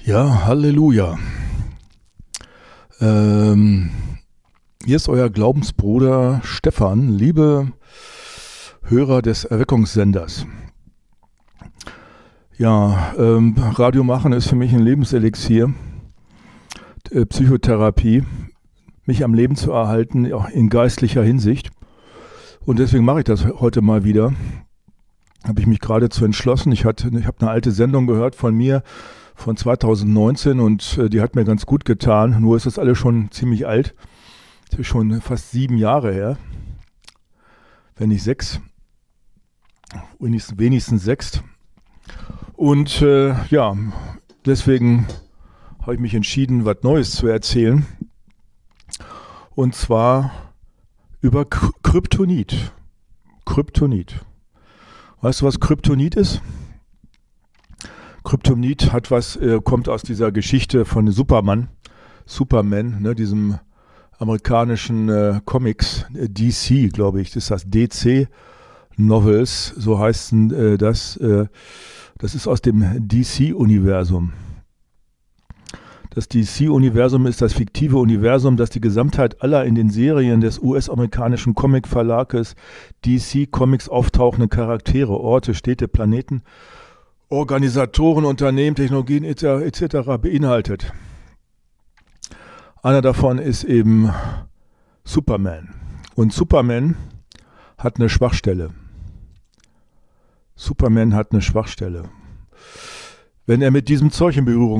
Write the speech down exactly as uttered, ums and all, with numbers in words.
Ja, Halleluja. Ähm, hier ist euer Glaubensbruder Stefan, liebe Hörer des Erweckungssenders. Ja, ähm, Radio machen ist für mich ein Lebenselixier, äh, Psychotherapie, mich am Leben zu erhalten, auch in geistlicher Hinsicht. Und deswegen mache ich das heute mal wieder. Habe ich mich geradezu entschlossen. Ich, hatte, ich habe eine alte Sendung gehört von mir von zweitausendneunzehn und äh, die hat mir ganz gut getan. Nur ist das alles schon ziemlich alt. Das ist schon fast sieben Jahre her. Wenn nicht sechs. Wenigstens, wenigstens sechs. Und äh, ja, deswegen habe ich mich entschieden, was Neues zu erzählen. Und zwar über K- Kryptonit. Kryptonit. Weißt du, was Kryptonit ist? Kryptonit hat was, äh, kommt aus dieser Geschichte von Superman, Superman, ne, diesem amerikanischen äh, Comics, äh, D C, glaube ich, das ist das D C Novels, so heißen äh, das. Äh, das ist aus dem D C-Universum. Das D C-Universum ist das fiktive Universum, das die Gesamtheit aller in den Serien des U S-amerikanischen Comic-Verlages D C Comics auftauchenden Charaktere, Orte, Städte, Planeten, Organisatoren, Unternehmen, Technologien et cetera beinhaltet. Einer davon ist eben Superman. Und Superman hat eine Schwachstelle. Superman hat eine Schwachstelle. Wenn er mit diesem Zeug in Berührung